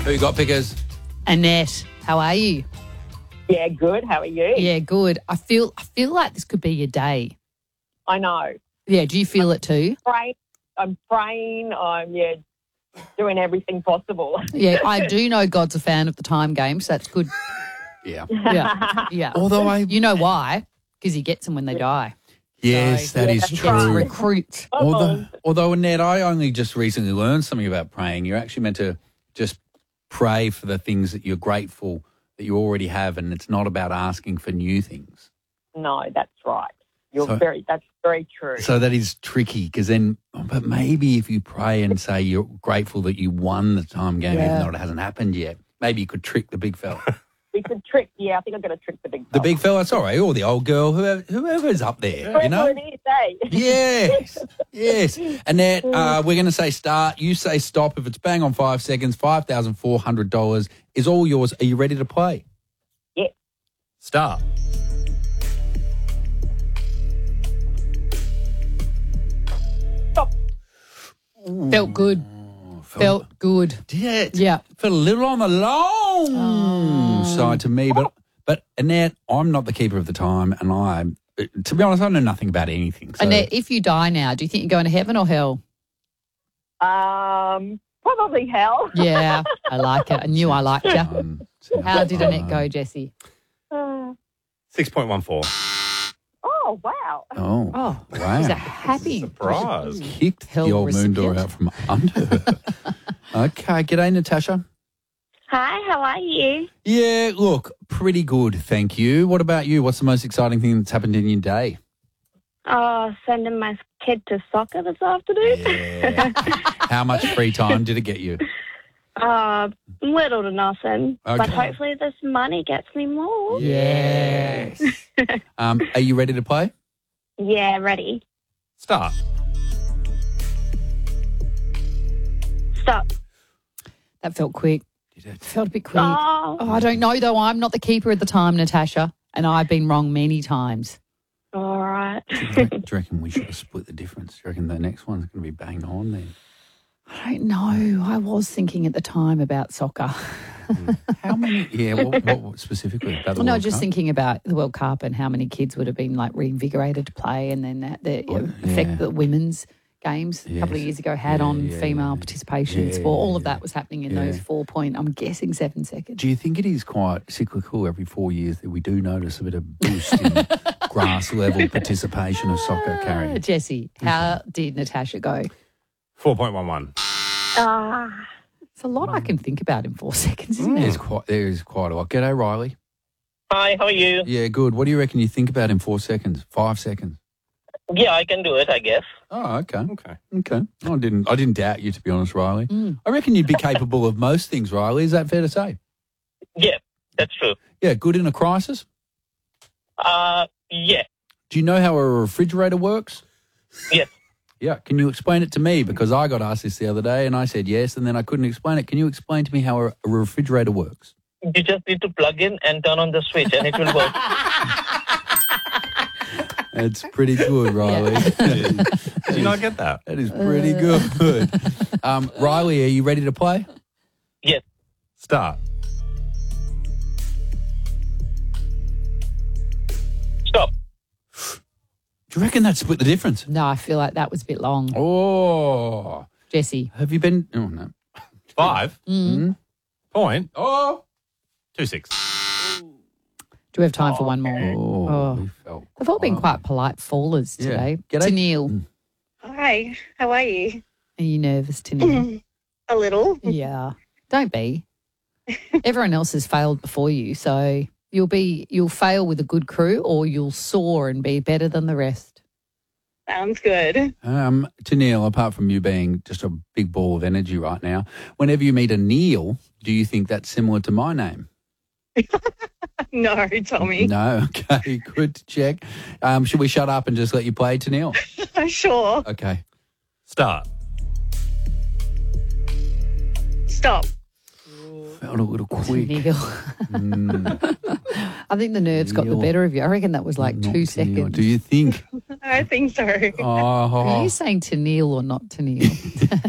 Who you got, Pickers? Annette, how are you? Yeah, good. How are you? Yeah, good. I feel like this could be your day. I know. Yeah, do you feel it too? I'm praying. I'm doing everything possible. Yeah, I do know God's a fan of the time game, so that's good. Yeah. Yeah. Although You know why? Because he gets them when they die. Yes, that is He gets true. recruits. Although, Annette, I only just recently learned something about praying. You're actually meant to just pray for the things that you're grateful that you already have, and it's not about asking for new things. No, that's right. That's very true. So that is tricky because then, but maybe if you pray and say you're grateful that you won the time game, even though it hasn't happened yet, maybe you could trick the big fella. We could trick, I think I'm going to trick the big fella. The big fella, it's all right, or the old girl, whoever's up there, you know? Whoever it is, eh? Yes. Annette, we're going to say start. You say stop. If it's bang on 5 seconds, $5,400 is all yours. Are you ready to play? Yeah. Start. Stop. Felt good. Felt good. Yeah. Felt a little on the long side to me, but Annette, I'm not the keeper of the time, and to be honest, I know nothing about anything. So. Annette, if you die now, do you think you're going to heaven or hell? Probably hell. Yeah, I like it. I knew I liked you. How did Annette go, Jessie? 6.14. Oh, wow. Oh, wow. She's a happy Surprise. Kicked Hell the old moon door recipient. out from under her. Okay, g'day, Natasha. Hi, how are you? Yeah, look, pretty good, thank you. What about you? What's the most exciting thing that's happened in your day? Sending my kid to soccer this afternoon. Yeah. How much free time did it get you? Little to nothing. But Okay. hopefully this money gets me more. Yes. Are you ready to play? Yeah, ready. Start. Stop. That felt quick. Did it? Felt a bit quick. Oh, I don't know, though. I'm not the keeper at the time, Natasha, and I've been wrong many times. all right. Do you reckon we should have split the difference? Do you reckon the next one's going to be bang on then? I don't know. I was thinking at the time about soccer. How many? Yeah, what specifically? About the No, World just Cup? thinking about the World Cup and how many kids would have been like reinvigorated to play, and then the effect that women's games a couple of Yes. years ago had on female participation in sport. All of that was happening in those 4 I'm guessing 7 seconds. Do you think it is quite cyclical every 4 years that we do notice a bit of boost in grass level participation of soccer, Carrie? Jesse, how did Natasha go? 4.11. It's a lot I can think about in 4 seconds, isn't it? There is quite a lot. G'day, Riley. Hi, how are you? Yeah, good. What do you reckon you think about in 4 seconds? 5 seconds? Yeah, I can do it, I guess. Oh, okay. Okay. I didn't doubt you, to be honest, Riley. I reckon you'd be capable of most things, Riley. Is that fair to say? Yeah, that's true. Yeah, good in a crisis. Yeah, Do you know how a refrigerator works? yes. Yeah. Can you explain it to me? Because I got asked this the other day and I said yes, and then I couldn't explain it. Can you explain to me how a refrigerator works? You just need to plug in and turn on the switch and it will work. It's pretty good, Riley. Did you not get that? That is pretty good. Riley, are you ready to play? Yes. Start. Stop. Do you reckon that split the difference? No, I feel like that was a bit long. Oh. Jesse. Have you been? Oh, no. 5. Point. Oh. 26. Do we have time for one more? Oh. We felt They've all been quite polite fallers Yeah. today. G'day. Tennille, Hi, how are you? are you nervous, Tennille? A little. Yeah. Don't be. Everyone else has failed before you, so you'll fail with a good crew or you'll soar and be better than the rest. Sounds good. Tennille, apart from you being just a big ball of energy right now, whenever you meet a Neil, do you think that's similar to my name? No, Tommy. No? Okay, good to check. Should we shut up and just let you play, Tennille? Sure. Okay. Start. Stop. Felt a little quick. Neil. I think the nerves got the Neil. better of you. I reckon that was like Not 2 Tennille. seconds. Do you think? I think so. Are Oh. you saying to Neil or not to Neil?